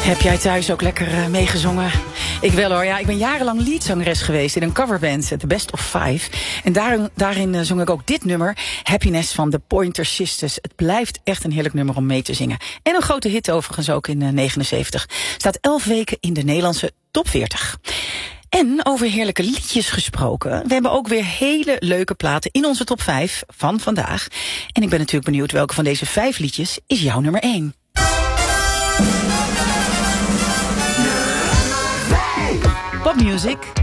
Heb jij thuis ook lekker meegezongen? Ik wel hoor, ja. Ik ben jarenlang leadzangeres geweest in een coverband, The Best of Five. En daarin zong ik ook dit nummer, Happiness van The Pointer Sisters. Het blijft echt een heerlijk nummer om mee te zingen. En een grote hit overigens ook in 79. Staat 11 weken in de Nederlandse top 40. En over heerlijke liedjes gesproken. We hebben ook weer hele leuke platen in onze top 5 van vandaag. En ik ben natuurlijk benieuwd welke van deze 5 liedjes is jouw nummer 1. Popmuziek